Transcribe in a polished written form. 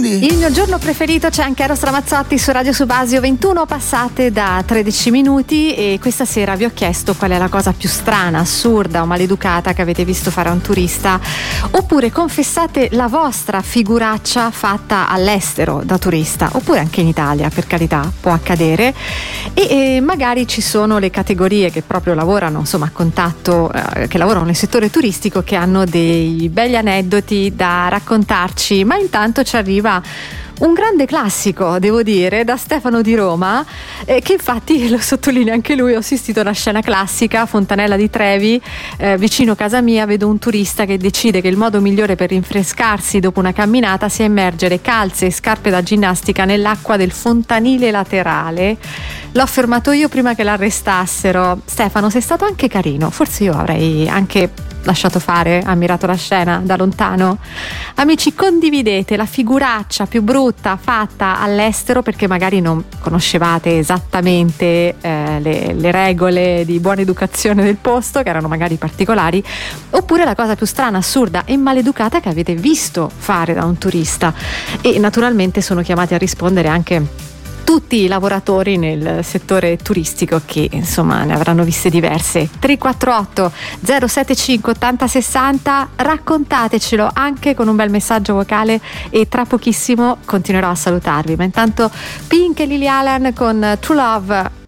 secondi. Il mio giorno preferito, c'è anche Eros Ramazzotti su Radio Subasio, 21 passate da 13 minuti, e questa sera vi ho chiesto qual è la cosa più strana, assurda o maleducata che avete visto fare a un turista, oppure confessate la vostra figuraccia fatta all'estero da turista, oppure anche in Italia, per carità, può accadere, e magari ci sono le categorie che proprio lavorano, insomma, a contatto, che lavorano nel settore turistico, che hanno dei begli aneddoti da raccontarci. Ma intanto ci arriva un grande classico, devo dire, da Stefano di Roma, che infatti lo sottolinea anche lui. Ho assistito a una scena classica, Fontanella di Trevi, vicino casa mia. Vedo un turista che decide che il modo migliore per rinfrescarsi dopo una camminata sia immergere calze e scarpe da ginnastica nell'acqua del fontanile laterale. L'ho fermato io prima che l'arrestassero. Stefano, sei stato anche carino, forse io avrei anche lasciato fare, ammirato la scena da lontano. Amici, condividete la figuraccia più brutta fatta all'estero, perché magari non conoscevate esattamente le regole di buona educazione del posto, che erano magari particolari, oppure la cosa più strana, assurda e maleducata che avete visto fare da un turista. E naturalmente sono chiamati a rispondere anche tutti i lavoratori nel settore turistico, che insomma ne avranno viste diverse. 348 075 8060, raccontatecelo anche con un bel messaggio vocale, e tra pochissimo continuerò a salutarvi. Ma intanto Pink e Lily Allen con True Love.